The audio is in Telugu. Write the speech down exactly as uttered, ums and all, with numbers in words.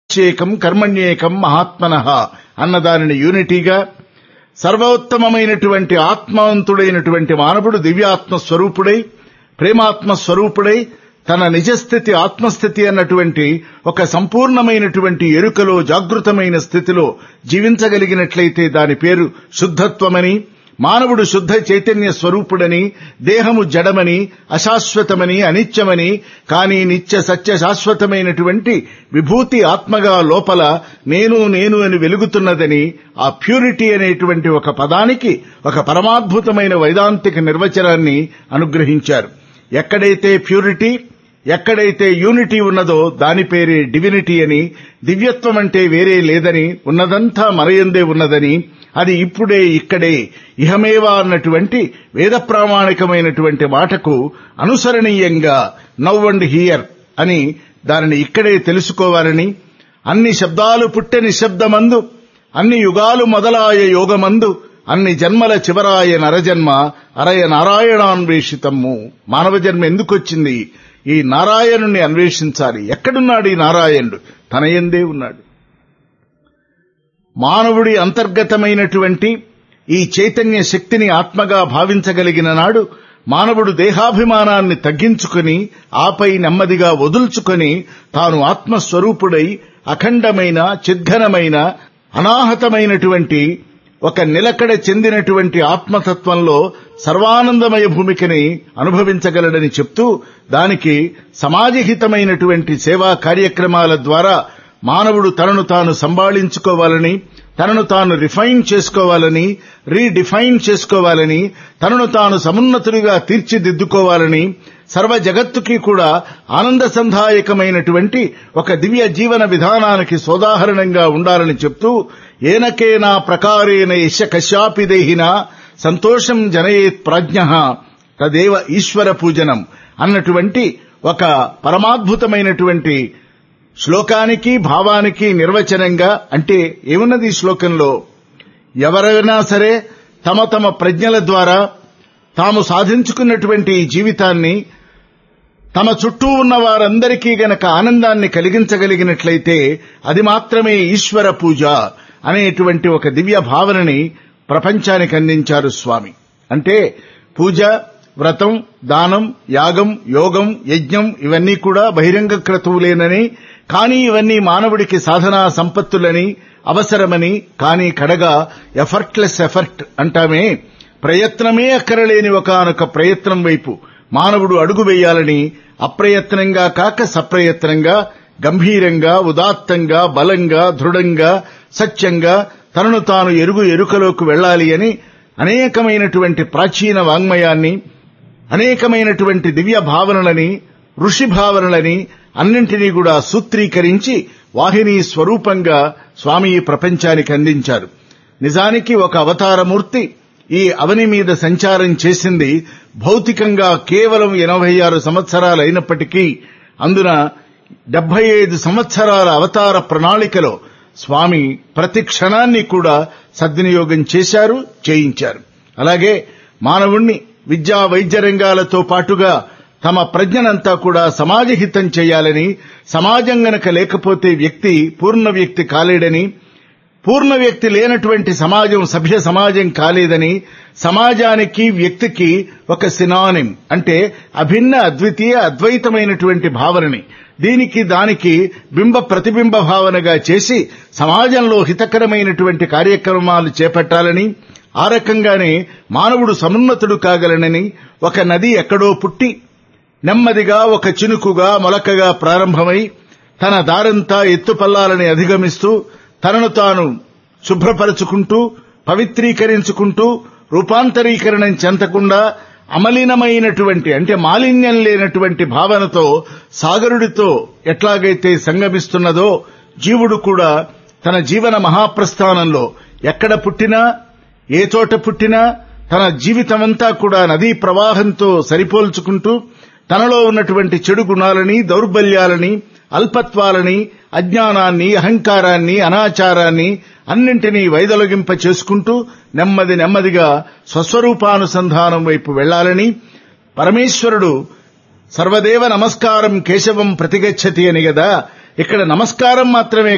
ఏకం కర్మణ్యేకం మహాత్మనః అన్నదానిని యూనిటీగా, సర్వోత్తమమైనటువంటి ఆత్మవంతుడైనటువంటి మానవుడు దివ్యాత్మ స్వరూపుడై, ప్రేమాత్మ స్వరూపుడై, తన నిజస్థితి ఆత్మస్థితి అన్నటువంటి ఒక సంపూర్ణమైనటువంటి ఎరుకలో జాగృతమైన స్థితిలో జీవించగలిగినట్లయితే దాని పేరు శుద్ధత్వమని, మానవుడు శుద్ధ చైతన్య స్వరూపుడని, దేహము జడమని, అశాశ్వతమని, అనిత్యమని, కానీ నిత్య సత్య శాశ్వతమైనటువంటి విభూతి ఆత్మగా లోపల నేను నేను అని వెలుగుతున్నదని, ఆ ప్యూరిటీ అనేటువంటి ఒక పదానికి ఒక పరమాద్భుతమైన వైదాంతిక నిర్వచనాన్ని అనుగ్రహించారు. ఎక్కడైతే ప్యూరిటీ, ఎక్కడైతే యూనిటీ ఉన్నదో దాని పేరే డివినిటీ అని, దివ్యత్వం అంటే వేరే లేదని, ఉన్నదంతా మనయందే ఉన్నదని, అది ఇప్పుడే ఇక్కడే ఇహమేవా అన్నటువంటి వేద ప్రామాణికమైనటువంటి మాటకు అనుసరణీయంగా నౌ అండ్ హియర్ అని దానిని ఇక్కడే తెలుసుకోవాలని, అన్ని శబ్దాలు పుట్టె నిశ్శబ్దమందు, అన్ని యుగాలు మొదలాయ యోగమందు, అన్ని జన్మల చివరాయ నరజన్మ అరయ నారాయణాన్వేషితము. మానవ జన్మ ఎందుకొచ్చింది? ఈ నారాయణుణ్ణి అన్వేషించాలి. ఎక్కడున్నాడు ఈ నారాయణుడు? తన యందే ఉన్నాడు. మానవుడి అంతర్గతమైనటువంటి ఈ చైతన్య శక్తిని ఆత్మగా భావించగలిగిన నాడు మానవుడు దేహాభిమానాన్ని తగ్గించుకుని, ఆపై నెమ్మదిగా వదుల్చుకొని తాను ఆత్మస్వరూపుడై అఖండమైన, చిద్ఘనమైన, అనాహతమైనటువంటి ఒక నిలకడ చెందినటువంటి ఆత్మతత్వంలో సర్వానందమయ భూమికని అనుభవించగలడని చెప్తూ, దానికి సమాజహితమైనటువంటి సేవా కార్యక్రమాల ద్వారా మానవుడు తనను తాను సంభాళించుకోవాలని, తనను తాను రిఫైన్ చేసుకోవాలని, రీడిఫైన్ చేసుకోవాలని, తనను తాను సమున్నతుడిగా తీర్చిదిద్దుకోవాలని, సర్వ జగత్తుకి కూడా ఆనంద సంధాయకమైనటువంటి ఒక దివ్య జీవన విధానానికి సోదాహరణంగా ఉండాలని చెప్తూ, ఏనకేనా ప్రకారేణ యశ కశ్యాపి దేహిన సంతోషం జనయేత్ ప్రాజ్ఞః తదేవ ఈశ్వర పూజనం అన్నటువంటి ఒక పరమాద్భుతమైనటువంటి శ్లోకానికి, భావానికి నిర్వచనంగా, అంటే ఏమున్నది ఈ శ్లోకంలో? ఎవరైనా సరే తమ తమ ప్రజ్ఞల ద్వారా తాము సాధించుకున్నటువంటి ఈ జీవితాన్ని తమ చుట్టూ ఉన్న వారందరికీ గనక ఆనందాన్ని కలిగించగలిగినట్లయితే అది మాత్రమే ఈశ్వర పూజ అనేటువంటి ఒక దివ్య భావనని ప్రపంచానికి అందించారు స్వామి. అంటే పూజ, వ్రతం, దానం, యాగం, యోగం, యజ్ఞం ఇవన్నీ కూడా బహిరంగ క్రతువులేనని, కానీ ఇవన్నీ మానవుడికి సాధనా సంపత్తులని, అవసరమని, కానీ కడగా ఎఫర్ట్లెస్ ఎఫర్ట్ అంటామే, ప్రయత్నమే అక్కరలేని ఒకానొక ప్రయత్నం వైపు మానవుడు అడుగు వేయాలని, అప్రయత్నంగా కాక సప్రయత్నంగా, గంభీరంగా, ఉదాత్తంగా, బలంగా, దృఢంగా, సత్యంగా తనను తాను ఎరుగు ఎరుకలోకి వెళ్లాలి అని అనేకమైనటువంటి ప్రాచీన వాంగ్మయాన్ని, అనేకమైనటువంటి దివ్య భావనలని, ఋషి భావనలని అన్నింటినీ కూడా సూత్రీకరించి వాహిని స్వరూపంగా స్వామి ఈ ప్రపంచానికి అందించారు. నిజానికి ఒక అవతారమూర్తి ఈ అవని మీద సంచారం చేసింది భౌతికంగా కేవలం ఎనభై ఆరు సంవత్సరాలు అయినప్పటికీ, అందున డెబ్బై ఐదు సంవత్సరాల అవతార ప్రణాళికలో స్వామి ప్రతి క్షణాన్ని కూడా సద్వినియోగం చేశారు, చేయించారు. అలాగే మానవుణ్ణి విద్యా వైద్య రంగాలతో పాటుగా తమ ప్రజ్ఞనంతా కూడా సమాజహితం చేయాలని, సమాజం గనక లేకపోతే వ్యక్తి పూర్ణ వ్యక్తి కాలేడని, పూర్ణ వ్యక్తి లేనటువంటి సమాజం సభ్య సమాజం కాలేదని, సమాజానికి వ్యక్తికి ఒక సినానిం అంటే అభిన్న, అద్వితీయ, అద్వైతమైనటువంటి భావనని, దీనికి దానికి బింబ ప్రతిబింబ భావనగా చేసి సమాజంలో హితకరమైనటువంటి కార్యక్రమాలు చేపట్టాలని, ఆ రకంగానే మానవుడు సమున్నతుడు కాగలనని, ఒక నది ఎక్కడో పుట్టి నెమ్మదిగా ఒక చినుకుగా, మొలకగా ప్రారంభమై తన దారంతా ఎత్తుపల్లాలని అధిగమిస్తూ తనను తాను శుభ్రపరుచుకుంటూ, పవిత్రీకరించుకుంటూ, రూపాంతరీకరణం చెందకుండా అమలినమైనటువంటి అంటే మాలిన్యం లేనటువంటి భావనతో సాగరుడితో ఎట్లాగైతే సంగమిస్తున్నదో, జీవుడు కూడా తన జీవన మహాప్రస్థానంలో ఎక్కడ పుట్టినా, ఏ చోట పుట్టినా తన జీవితమంతా కూడా నదీ ప్రవాహంతో సరిపోల్చుకుంటూ తనలో ఉన్నటువంటి చెడు గుణాలని, దౌర్బల్యాలని, అల్పత్వాలని, అజ్ఞానాన్ని, అహంకారాన్ని, అనాచారాన్ని అన్నింటినీ వైదొలగింప చేసుకుంటూ నెమ్మది నెమ్మదిగా స్వస్వరూపానుసంధానం వైపు వెళ్లాలని, పరమేశ్వరుడు సర్వదేవ నమస్కారం కేశవం ప్రతిగచ్చతి అని గదా, ఇక్కడ నమస్కారం మాత్రమే